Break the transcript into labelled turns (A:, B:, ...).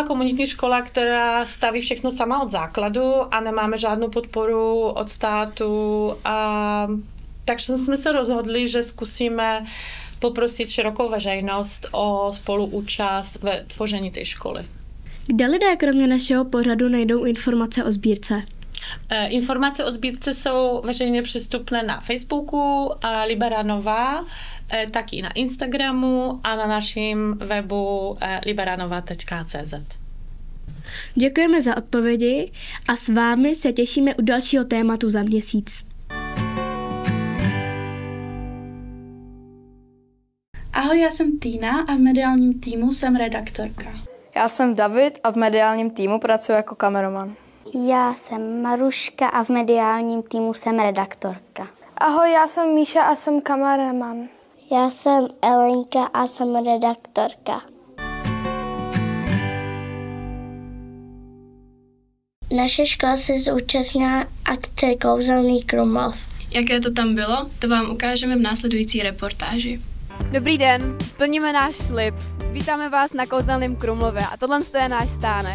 A: malá komunitní škola, která staví všechno sama od základu a nemáme žádnou podporu od státu. Takže jsme se rozhodli, že zkusíme poprosit širokou veřejnost o spoluúčast ve tvoření té školy.
B: Kde lidé kromě našeho pořadu najdou informace o sbírce?
A: Informace o sbírce jsou veřejně přístupné na Facebooku Liberanova, taky na Instagramu a na našem webu liberanova.cz.
B: Děkujeme za odpovědi a s vámi se těšíme u dalšího tématu za měsíc.
C: Ahoj, já jsem Týna a v mediálním týmu jsem redaktorka.
D: Já jsem David a v mediálním týmu pracuji jako kameraman.
E: Já jsem Maruška a v mediálním týmu jsem redaktorka.
F: Ahoj, já jsem Míša a jsem kameraman.
E: Já jsem Elenka a jsem redaktorka. Naše škola se zúčastnila akce Kouzelný Krumlov.
G: Jaké to tam bylo, to vám ukážeme v následující reportáži.
H: Dobrý den, plníme náš slib. Vítáme vás na Kouzelném Krumlově a tohle je náš stánek.